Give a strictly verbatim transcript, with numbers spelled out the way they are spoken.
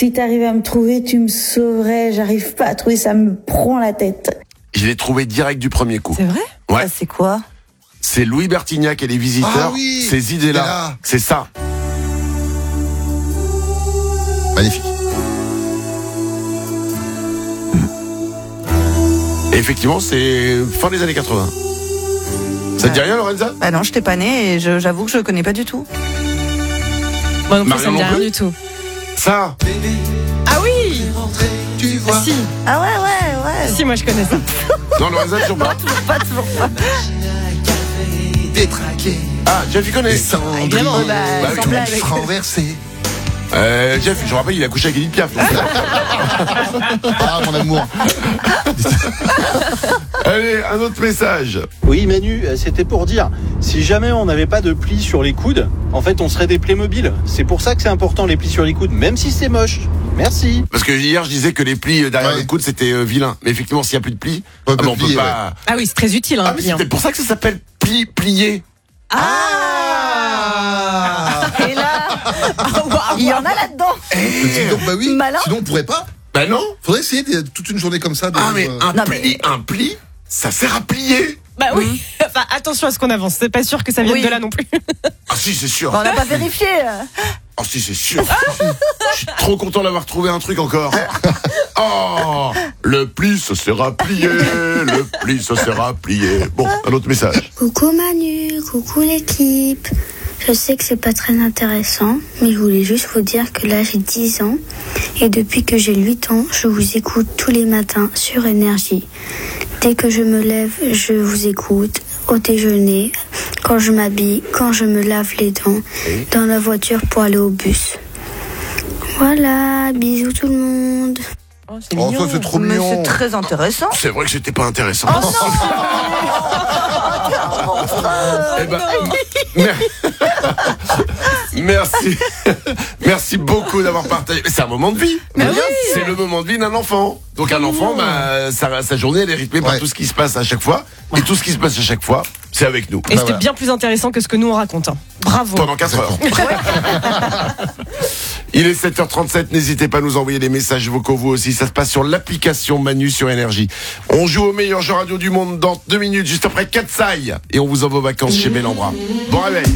Si t'arrives à me trouver, tu me sauverais. J'arrive pas à trouver, ça me prend la tête. Je l'ai trouvé direct du premier coup. C'est vrai ? Ouais. Ça, c'est quoi ? C'est Louis Bertignac et les visiteurs. Ah oui, ces idées-là. là. C'est ça. Magnifique. Et effectivement, c'est fin des années quatre-vingts. Ça te dit rien, Lorenza ? Bah non, je t'ai pas né et je, j'avoue que je connais pas du tout. Moi non plus, Marion ça me dit non rien plus du tout. Ça. Ah oui ! Tu vois. Ah, si, Ah ouais, ouais, ouais. si, moi je connais ça. Non, Lorenza, toujours pas. Toujours pas, toujours pas. Détraqué. Ah, Jeff, il connaît. Et Cendrillon. évidemment. Bah, Bah oui, sans tu blague. Renversé. Euh, Jeff, je rappelle, il a couché avec Edith Piaf. donc. Ah, mon amour. Allez, un autre message. Oui Manu, c'était pour dire, si jamais on n'avait pas de plis sur les coudes, en fait on serait des Playmobil. C'est pour ça que c'est important les plis sur les coudes, même si c'est moche. Merci. Parce que hier, je disais que les plis derrière Ouais. le coude, c'était euh, vilain. Mais effectivement, s'il n'y a plus de plis, Ouais, ah bah, on plier, peut pas... Ah oui, c'est très utile, hein, Ah, un mais pli, c'est hein. peut-être pour ça que ça s'appelle pli, plier. Ah. Et là, il y en a là-dedans. Dis donc, bah oui. Malin. Sinon, on pourrait pas. Bah non. Faudrait essayer de- toute une journée comme ça. De, Ah, mais euh, un Non, pli, un pli, ça sert à plier. Bah oui. Enfin, attention à ce qu'on avance. C'est pas sûr que ça vienne Oui. de là non plus. Ah si, c'est sûr. Bon, on n'a pas vérifié. Ah si, c'est sûr. Je suis trop content d'avoir trouvé un truc encore. Oh, le pli, ça sera plié. Le pli, ça sera plié. Bon, un autre message. Coucou Manu, coucou l'équipe. Je sais que c'est pas très intéressant, mais je voulais juste vous dire que là j'ai dix ans et depuis que j'ai huit ans, je vous écoute tous les matins sur Énergie. Dès que je me lève, je vous écoute au déjeuner, quand je m'habille, quand je me lave les dents, dans la voiture pour aller au bus. Voilà, bisous tout le monde. Oh, c'est Oh, mignon. ça, c'est trop Mais mignon. c'est très intéressant. C'est vrai que c'était pas intéressant. Eh ben, mer- merci, merci beaucoup d'avoir partagé. C'est un moment de vie. Mais oui. C'est le moment de vie d'un enfant. Donc un enfant, bah, sa, sa journée elle est rythmée par Ouais. tout ce qui se passe à chaque fois, et tout ce qui se passe à chaque fois, c'est avec nous. Et Bah c'était voilà. bien plus intéressant que ce que nous on raconte. hein. Bravo. Pendant quatre heures. Il est sept heures trente-sept, n'hésitez pas à nous envoyer des messages vocaux vous aussi, ça se passe sur l'application Manu sur Énergie. On joue au meilleur jeu radio du monde dans deux minutes, juste après Katsai, et on vous envoie aux vacances chez Bellambra. Bon réveil.